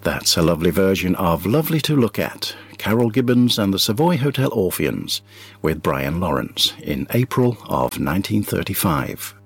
That's a lovely version of Lovely to Look At, Carol Gibbons and the Savoy Hotel Orpheans, with Brian Lawrence, in April of 1935.